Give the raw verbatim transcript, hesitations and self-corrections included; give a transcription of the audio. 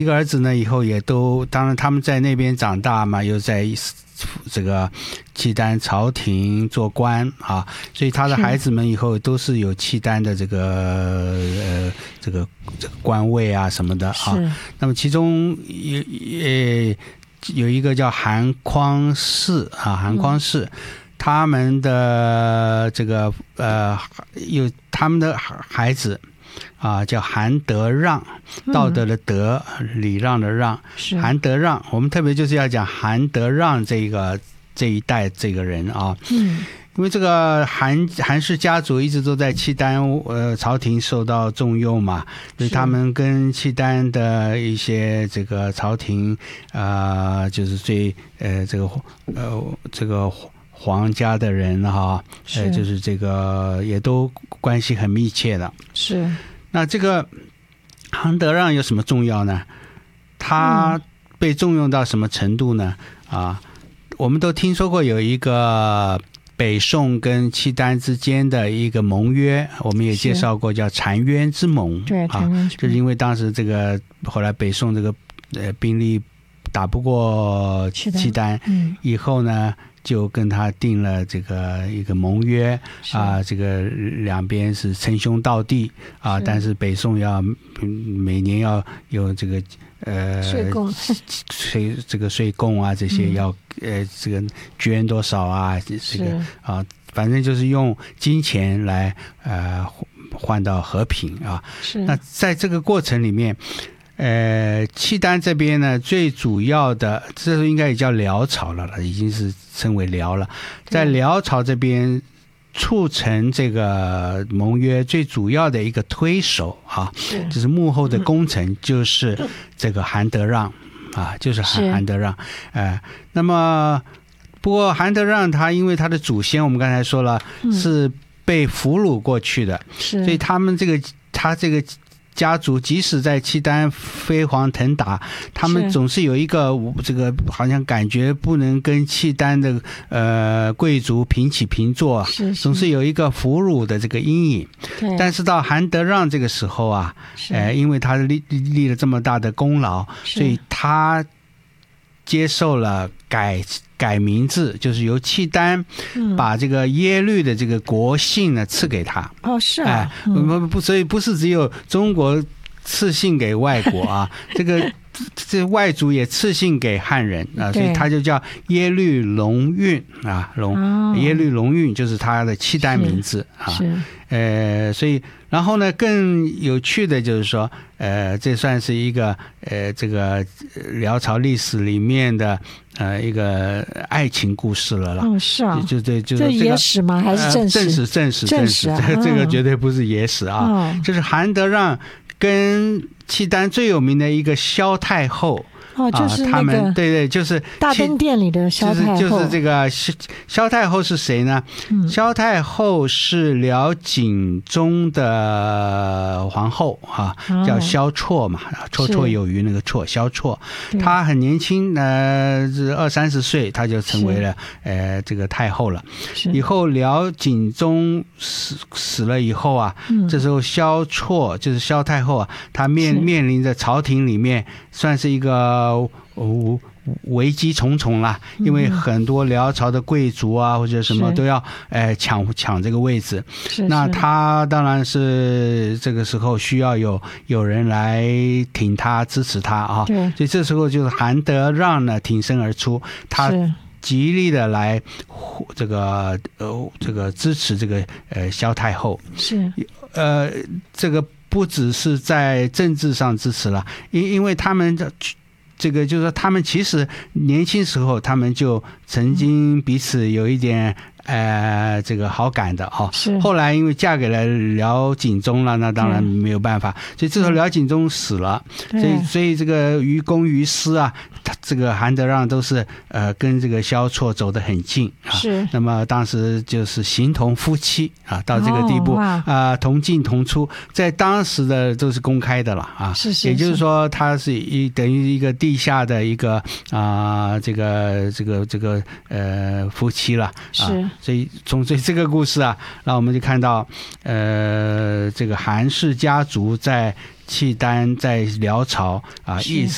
一个儿子呢，以后也都当然他们在那边长大嘛，又在这个契丹朝廷做官啊，所以他的孩子们以后都是有契丹的这个呃这个这个官位啊什么的啊。那么其中也也有一个叫韩匡嗣啊，韩匡嗣。嗯，他们的这个呃，有他们的孩子啊，叫韩德让，道德的德，嗯、礼让的让，韩德让。我们特别就是要讲韩德让这个这一代这个人啊，嗯，因为这个韩韩氏家族一直都在契丹呃朝廷受到重用嘛，所以他们跟契丹的一些这个朝廷啊、呃，就是最呃这个呃这个。皇家的人哈，呃，就是这个也都关系很密切的。是，那这个韩德让有什么重要呢？他被重用到什么程度呢？啊，我们都听说过有一个北宋跟契丹之间的一个盟约，我们也介绍过，叫澶渊之盟。对，啊，就是因为当时这个后来北宋这个呃兵力打不过契丹，嗯，以后呢，就跟他定了这个一个盟约啊，这个两边是称兄道弟啊，但是北宋要每年要有这个呃税贡、 税这个税贡啊，这些要、嗯、呃这个捐多少啊，这个啊，反正就是用金钱来呃换到和平啊。是，那在这个过程里面。呃，契丹这边呢，最主要的，这时候应该也叫辽朝了了，已经是称为辽了。在辽朝这边促成这个盟约最主要的一个推手啊，就是幕后的功臣，就是这个韩德让啊，就是韩韩德让。呃，那么不过韩德让他因为他的祖先，我们刚才说了、嗯、是被俘虏过去的，所以他们这个他这个。家族即使在契丹飞黄腾达，他们总是有一个这个好像感觉不能跟契丹的呃贵族平起平坐，是是总是有一个俘虏的这个阴影。但是到韩德让这个时候啊，呃，因为他立立了这么大的功劳，所以他接受了改。改名字，就是由契丹把这个耶律的这个国姓呢赐给他。哦，是啊，哎、嗯，不，所以不是只有中国赐姓给外国啊，这个这外族也赐姓给汉人啊，所以他就叫耶律隆运啊，隆、哦、耶律隆运就是他的契丹名字啊。是，呃，所以然后呢，更有趣的就是说，呃，这算是一个呃这个辽朝历史里面的。呃，一个爱情故事了啦。哦，是啊，就对，就这野史吗？还是正史？ 正史，正史，正史。这个这个绝对不是野史啊！哦、这是韩德让跟契丹最有名的一个萧太后。 哦，就是那个、 啊、他们对对，就是大登殿里的萧太后。 就是就是这个萧太后是谁呢？嗯、萧太后是辽景宗的皇后啊，哦、叫萧绰嘛，绰绰有余那个绰，萧绰。她很年轻，呃，二三十岁，她就成为了呃这个太后了。以后辽景宗死死了以后啊，嗯、这时候萧绰就是萧太后啊，她面面临着朝廷里面算是一个。呃，危机重重啦，因为很多辽朝的贵族啊或者什么都要呃抢抢这个位置，那他当然是这个时候需要有有人来挺他支持他啊，所以这时候就是韩德让呢挺身而出，他极力的来这个呃这个支持这个呃萧太后，是呃这个不只是在政治上支持了，因因为他们的。这个就是说，他们其实年轻时候，他们就曾经彼此有一点呃这个好感的哦。是。后来因为嫁给了辽景宗了，那当然没有办法。所以这时候辽景宗死了，所以所以这个于公于私啊，他这个韩德让都是呃跟这个萧绰走得很近啊。是。那么当时就是形同夫妻啊，到这个地步啊、哦呃，同进同出，在当时的都是公开的了啊。是是是。也就是说，他是一等于一个地。地下的一个啊、呃，这个这个这个呃夫妻了啊，所以从所以这个故事啊，那我们就看到呃这个韩氏家族在契丹在辽朝啊，一直